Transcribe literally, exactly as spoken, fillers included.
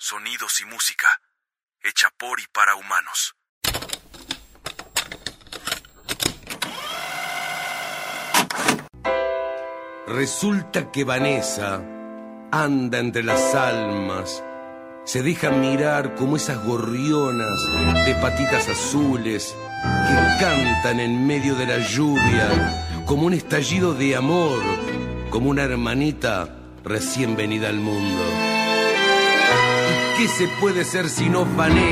sonidos y música, hecha por y para humanos. Resulta que Vanessa anda entre las almas, se deja mirar como esas gorrionas de patitas azules que cantan en medio de la lluvia, como un estallido de amor, como una hermanita recién venida al mundo. ¿Y qué se puede ser si no Vanessa?